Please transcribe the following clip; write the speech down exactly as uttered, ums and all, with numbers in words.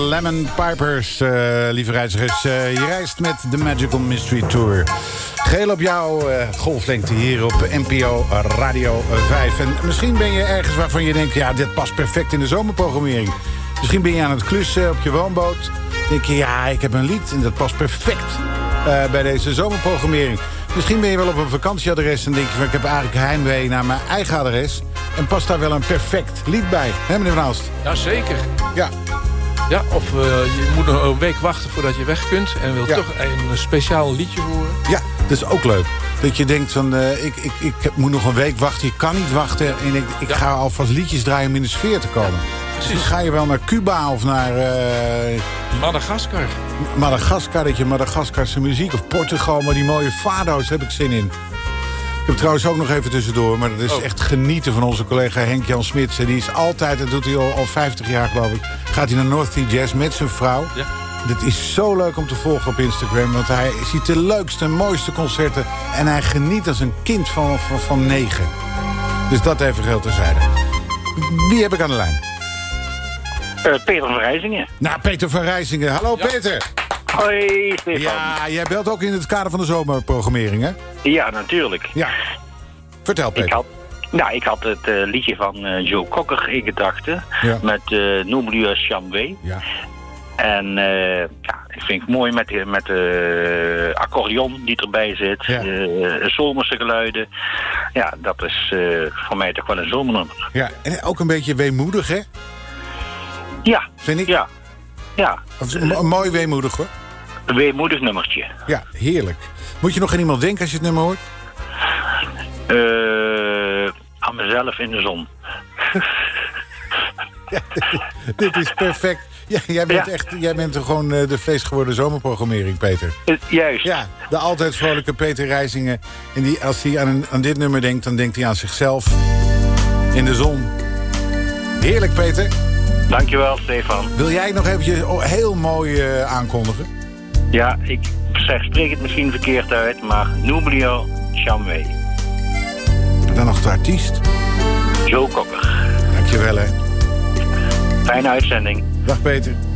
Lemon Pipers, uh, lieve reizigers. Uh, je reist met de Magical Mystery Tour. Geel op jouw uh, golflengte hier op N P O Radio vijf. En misschien ben je ergens waarvan je denkt... ja, dit past perfect in de zomerprogrammering. Misschien ben je aan het klussen op je woonboot. Denk je, ja, ik heb een lied en dat past perfect uh, bij deze zomerprogrammering. Misschien ben je wel op een vakantieadres en denk je van... ik heb eigenlijk heimwee naar mijn eigen adres. En past daar wel een perfect lied bij. Hè, meneer Van Aalst? Jazeker. Ja. Ja, of uh, je moet nog een week wachten voordat je weg kunt... en wilt ja. toch een speciaal liedje horen. Ja, dat is ook leuk. Dat je denkt van, uh, ik, ik, ik moet nog een week wachten. Je kan niet wachten. En ik, ik ja. ga alvast liedjes draaien om in de sfeer te komen. Ja, precies. Dus ga je wel naar Cuba of naar... Uh, Madagaskar. Madagaskar, dat je Madagaskarse muziek. Of Portugal, maar die mooie fado's heb ik zin in. Ik heb trouwens ook nog even tussendoor... maar dat is oh. echt genieten van onze collega Henk-Jan Smits. En die is altijd, dat doet hij al, al vijftig jaar geloof ik... gaat hij naar North Sea Jazz met zijn vrouw. Ja. Dat is zo leuk om te volgen op Instagram... want hij ziet de leukste, mooiste concerten... en hij geniet als een kind van, van, van negen. Dus dat even geheel terzijde. Wie heb ik aan de lijn? Uh, Peter van Rijzingen. Nou, Peter van Rijzingen. Hallo ja. Peter. Hoi, Stefan. Ja, jij belt ook in het kader van de zomerprogrammering, hè? Ja, natuurlijk. Ja. Vertel, Peter. Ik had, nou, ik had het uh, liedje van uh, Joe Cocker in gedachten. Ja. Met uh, Noublia Chamway. Ja. En uh, ja, ik vind het mooi met de, met de accordeon die erbij zit. Ja. Uh, zomerse geluiden. Ja, dat is uh, voor mij toch wel een zomernummer. Ja, en ook een beetje weemoedig, hè? Ja. Vind ik? Ja. Ja. Of, een mooi weemoedig, hoor. Een weemoedig nummertje. Ja, heerlijk. Moet je nog aan iemand denken als je het nummer hoort? Uh, aan mezelf in de zon. Ja, dit is perfect. Ja, jij bent ja. echt, jij bent er gewoon uh, de feest geworden zomerprogrammering, Peter. Uh, juist. Ja, de altijd vrolijke Peter Rijzingen. En die, als hij aan, aan dit nummer denkt, dan denkt hij aan zichzelf. In de zon. Heerlijk, Peter. Dankjewel, Stefan. Wil jij nog eventjes heel mooi uh, aankondigen? Ja, ik zeg, spreek het misschien verkeerd uit, maar Noublia Chamway. En dan nog de artiest. Joe Cocker. Dankjewel, hè. Fijne uitzending. Dag, Peter.